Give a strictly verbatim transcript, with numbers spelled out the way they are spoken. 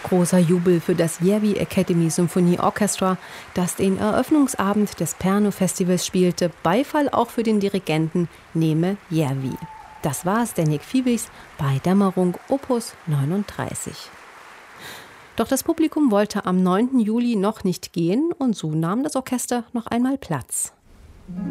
Großer Jubel für das Järvi Academy Symphony Orchestra, das den Eröffnungsabend des Pärnu-Festivals spielte. Beifall auch für den Dirigenten Neeme Järvi. Das war Zdeněk Fibichs bei Dämmerung Opus neununddreißig. Doch das Publikum wollte am neunten Juli noch nicht gehen und so nahm das Orchester noch einmal Platz.